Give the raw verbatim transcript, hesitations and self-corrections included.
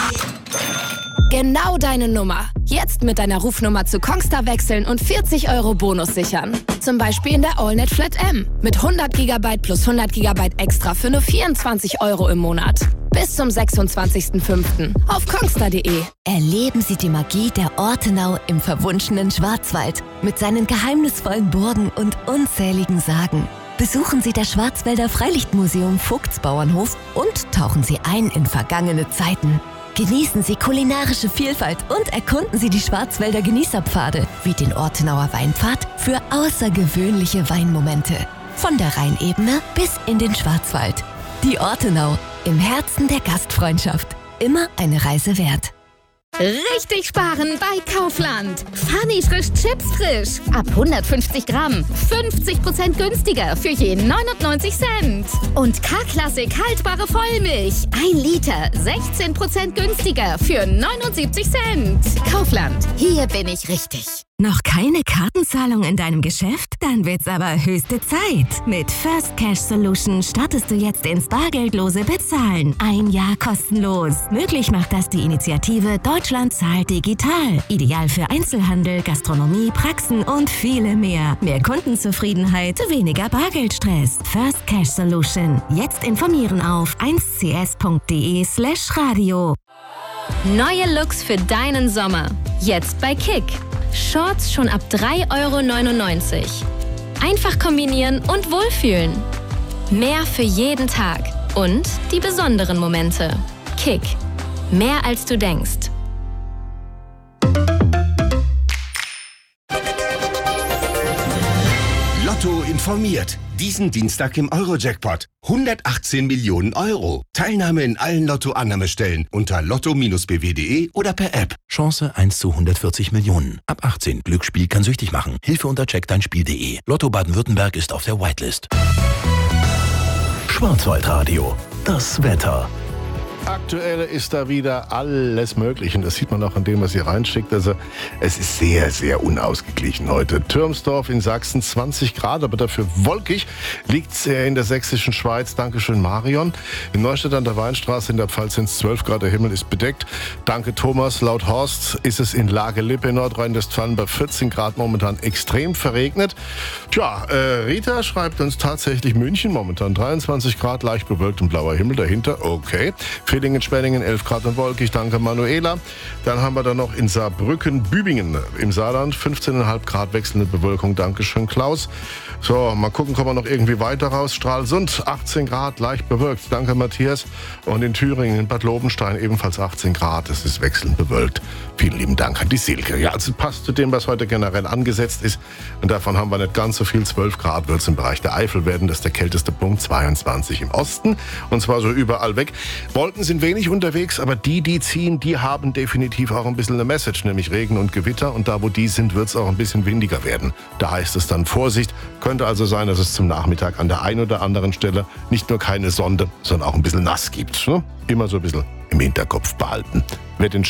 Genau deine Nummer. Jetzt mit deiner Rufnummer zu Kongstar wechseln und vierzig Euro Bonus sichern. Zum Beispiel in der AllNet Flat M mit hundert Gigabyte plus hundert Gigabyte extra für nur vierundzwanzig Euro im Monat. Bis zum sechsundzwanzigsten fünften auf kongstar punkt de. Erleben Sie die Magie der Ortenau im verwunschenen Schwarzwald mit seinen geheimnisvollen Burgen und unzähligen Sagen. Besuchen Sie das Schwarzwälder Freilichtmuseum Vogtsbauernhof und tauchen Sie ein in vergangene Zeiten. Genießen Sie kulinarische Vielfalt und erkunden Sie die Schwarzwälder Genießerpfade wie den Ortenauer Weinpfad für außergewöhnliche Weinmomente. Von der Rheinebene bis in den Schwarzwald. Die Ortenau, im Herzen der Gastfreundschaft. Immer eine Reise wert. Richtig sparen bei Kaufland. Funny frisch Chips frisch. Ab hundertfünfzig Gramm. fünfzig Prozent günstiger für je neunundneunzig Cent. Und K-Klassik haltbare Vollmilch. ein Liter. sechzehn Prozent günstiger für neunundsiebzig Cent. Kaufland. Hier bin ich richtig. Noch keine Kartenzahlung in deinem Geschäft? Dann wird's aber höchste Zeit. Mit First Cash Solution startest du jetzt ins bargeldlose Bezahlen. Ein Jahr kostenlos. Möglich macht das die Initiative Deutschland zahlt digital. Ideal für Einzelhandel, Gastronomie, Praxen und viele mehr. Mehr Kundenzufriedenheit, weniger Bargeldstress. First Cash Solution. Jetzt informieren auf eins c s punkt de slash radio. Neue Looks für deinen Sommer. Jetzt bei Kick. Shorts schon ab drei Euro neunundneunzig. Einfach kombinieren und wohlfühlen. Mehr für jeden Tag und die besonderen Momente. Kick. Mehr als du denkst. Lotto informiert. Diesen Dienstag im Euro-Jackpot. hundertachtzehn Millionen Euro. Teilnahme in allen Lotto-Annahmestellen unter lotto b w punkt de oder per App. Chance eins zu hundertvierzig Millionen. Ab achtzehn. Glücksspiel kann süchtig machen. Hilfe unter check dein spiel punkt de. Lotto Baden-Württemberg ist auf der Whitelist. Schwarzwaldradio. Das Wetter. Aktuell ist da wieder alles Mögliche. Und das sieht man auch an dem, was ihr reinschickt. Also es ist sehr, sehr unausgeglichen heute. Türmsdorf in Sachsen zwanzig Grad, aber dafür wolkig. Liegt in der sächsischen Schweiz. Dankeschön, Marion. In Neustadt an der Weinstraße in der Pfalz sind es zwölf Grad. Der Himmel ist bedeckt. Danke, Thomas. Laut Horst ist es in Lage-Lippe in Nordrhein-Westfalen bei vierzehn Grad momentan extrem verregnet. Tja, äh, Rita schreibt uns tatsächlich München momentan dreiundzwanzig Grad, leicht bewölkt und blauer Himmel dahinter. Okay. Villingen, Schwenningen, elf Grad und wolkig, danke Manuela. Dann haben wir da noch in Saarbrücken, Bübingen im Saarland, fünfzehn Komma fünf Grad wechselnde Bewölkung, danke schön Klaus. So, mal gucken, kommen wir noch irgendwie weiter raus. Stralsund, achtzehn Grad, leicht bewölkt, danke Matthias. Und in Thüringen, in Bad Lobenstein ebenfalls achtzehn Grad, es ist wechselnd bewölkt. Vielen lieben Dank an die Silke. Ja, also passt zu dem, was heute generell angesetzt ist. Und davon haben wir nicht ganz so viel, zwölf Grad wird es im Bereich der Eifel werden, das ist der kälteste Punkt, zweiundzwanzig im Osten. Und zwar so überall weg. Wolken sind wenig unterwegs, aber die, die ziehen, die haben definitiv auch ein bisschen eine Message, nämlich Regen und Gewitter. Und da, wo die sind, wird es auch ein bisschen windiger werden. Da heißt es dann Vorsicht. Könnte also sein, dass es zum Nachmittag an der einen oder anderen Stelle nicht nur keine Sonde, sondern auch ein bisschen nass gibt. Ne? Immer so ein bisschen im Hinterkopf behalten. Wer den